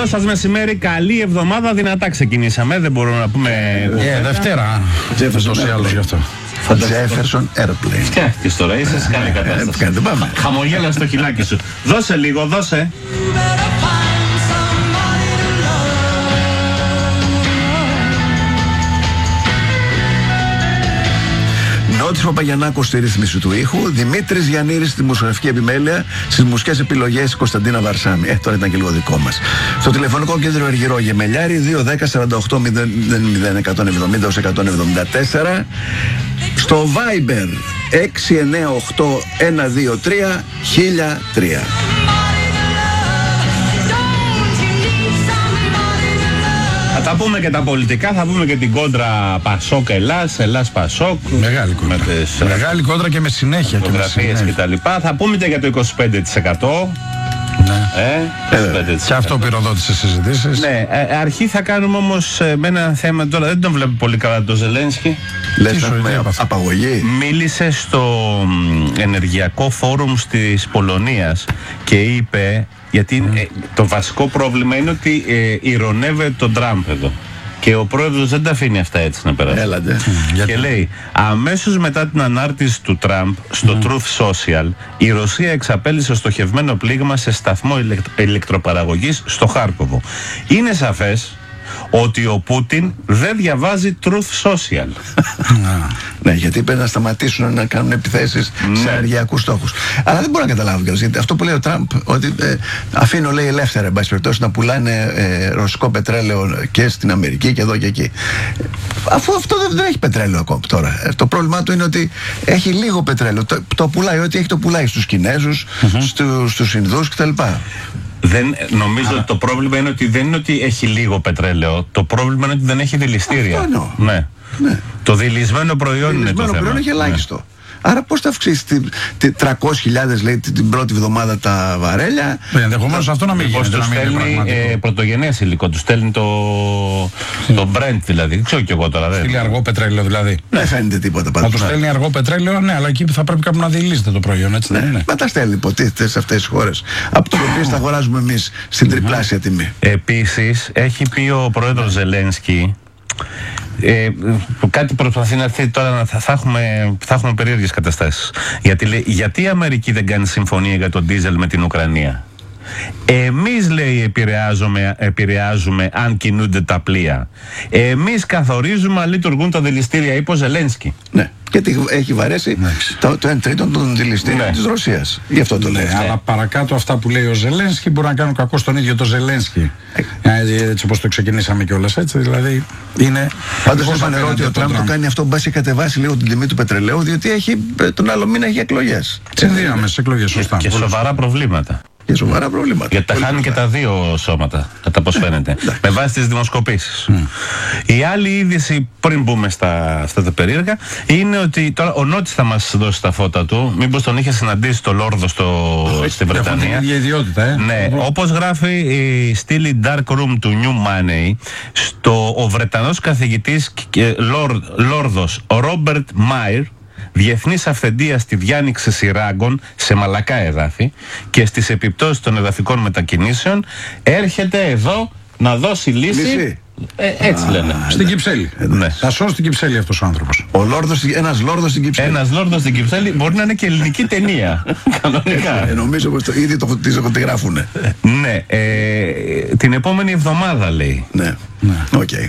σας μεσημέρι, καλή εβδομάδα, δυνατά ξεκινήσαμε, δεν μπορούμε να πούμε... Δευτέρα, ούτως ή άλλως γι' αυτό. Jefferson Airplane. Φτιάχτηκες τώρα, είσαι σε καλή κατάσταση. Χαμογέλα στο χιλάκι σου. Δώσε λίγο, δώσε. Νότης Παπαγιαννάκος στη ρύθμιση του ήχου, Δημήτρης Γιαννήρης στη δημοσιογραφική επιμέλεια, στις μουσικές επιλογές Κωνσταντίνα Βαρσάμι. Τώρα ήταν και λίγο δικό μας. Στο τηλεφωνικό κέντρο Αργυρό Γεμελιάρη 210-48-070-170-174. Στο Viber 698-123-1003. Θα τα πούμε και τα πολιτικά, θα πούμε και την κόντρα Πασόκ Ελλάς, Ελλάς Πασόκ. Μεγάλη κόντρα. Μεγάλη κόντρα και με συνέχεια. Φωτογραφίες και τα λοιπά. Θα πούμε και για το 25%. Ναι. Και αυτό πυροδότησε συζητήσεις. Ναι, αρχή θα κάνουμε όμως με ένα θέμα τώρα. Δεν τον βλέπω πολύ καλά το Ζελένσκι. Λες να έχουμε απαγωγή. Μίλησε στο ενεργειακό φόρουμ της Πολωνίας και είπε, γιατί το βασικό πρόβλημα είναι ότι ηρωνεύεται τον Τραμπ εδώ. Και ο πρόεδρος δεν τα αφήνει αυτά έτσι να περάσουν. Έλατε. Και λέει, αμέσως μετά την ανάρτηση του Τραμπ στο Truth Social, η Ρωσία εξαπέλυσε στοχευμένο πλήγμα σε σταθμό ηλεκτροπαραγωγής στο Χάρκοβο. Είναι σαφές ότι ο Πούτιν δεν διαβάζει Truth Social. Ναι, γιατί πρέπει να σταματήσουν να κάνουν επιθέσεις σε ενεργειακούς στόχους. Αλλά δεν μπορώ να καταλάβω κιόλας, γιατί αυτό που λέει ο Τραμπ, ότι αφήνω, λέει, ελεύθερα, εν πάση περιπτώσει, να πουλάνε ρωσικό πετρέλαιο και στην Αμερική και εδώ και εκεί. Αφού αυτό δεν έχει πετρέλαιο ακόμα τώρα. Το πρόβλημά του είναι ότι έχει λίγο πετρέλαιο. Το πουλάει, ό,τι έχει το πουλάει στους Κινέζους, στους Ινδούς κτλ. Νομίζω ότι το πρόβλημα είναι ότι δεν είναι ότι έχει λίγο πετρέλαιο. Το πρόβλημα είναι ότι δεν έχει δηληστήρια. Ναι. Το δηλισμένο προϊόν είναι το θέμα. Το δηλισμένο προϊόν έχει ελάχιστο. Άρα πώς θα αυξήσει 300.000, λέει, την πρώτη βδομάδα τα βαρέλια. Ενδεχομένως αυτό να μην γίνει. Του στέλνει πρωτογενές υλικό, του στέλνει το Brent δηλαδή. Δεν ξέρω κι εγώ τώρα. Στέλνει αργό πετρέλαιο δηλαδή. Δεν φαίνεται τίποτα πάντως. Να του στέλνει αργό πετρέλαιο, ναι, αλλά εκεί θα πρέπει κάπου να δηλίζεται το προϊόν, έτσι δεν είναι? Μα τα στέλνει, υποτίθεται, σε αυτές τις χώρες, από τις οποίες τα αγοράζουμε εμείς στην τριπλάσια τιμή. Επίσης, έχει πει ο πρόεδρος Ζελένσκι. Κάτι προσπαθεί να έρθει τώρα, θα έχουμε περίεργες καταστάσεις. Γιατί λέει, γιατί η Αμερική δεν κάνει συμφωνία για τον ντίζελ με την Ουκρανία? Εμείς, λέει, επηρεάζουμε αν κινούνται τα πλοία. Εμείς καθορίζουμε αν λειτουργούν τα δηληστήρια, είπε ο Ζελένσκι. Ναι, γιατί έχει βαρέσει το 1/3 των δηληστήριων της Ρωσίας. Γι' αυτό το λέει. Αλλά παρακάτω αυτά που λέει ο Ζελένσκι μπορεί να κάνουν κακό στον ίδιο το Ζελένσκι. Έτσι όπως το ξεκινήσαμε κιόλας, έτσι δηλαδή είναι. Πάντως είναι φανερό ότι ο Τραμπ το κάνει αυτό, μπας και κατεβάσει λίγο την τιμή του πετρελαίου, διότι τον άλλο μήνα έχει εκλογές. Συνδύαμες εκλογές, σωστά. Και σοβαρά προβλήματα. Και σοβαρά προβλήματα. Γιατί τα χάνει και τα δύο σώματα, κατά πώς φαίνεται. Με βάση τις δημοσκοπήσεις. Η άλλη είδηση, πριν μπούμε στα τα περίεργα, είναι ότι τώρα ο Νότης θα μας δώσει τα φώτα του. Μήπως τον είχε συναντήσει το Λόρδο στη Βρετανία. Έχουν την ίδια ιδιότητα, Ναι, όπως γράφει η στήλη Dark Room του New Money, ο Βρετανός καθηγητής και Λόρδος Ρόμπερτ Μάιρ, διεθνής αυθεντία στη διάνοιξη σειράγκων σε μαλακά εδάφη και στις επιπτώσεις των εδαφικών μετακινήσεων, έρχεται εδώ να δώσει λύση. Έτσι λένε. Στην Κυψέλη. Ναι. Θα σώσει την Κυψέλη αυτός ο άνθρωπος. Ένας λόρδος στην Κυψέλη. Ένας λόρδος στην Κυψέλη μπορεί να είναι και ελληνική ταινία. Κανονικά. Νομίζω πως ήδη τη γράφουνε. Ναι. Την επόμενη εβδομάδα, λέει. Ναι. Οκ.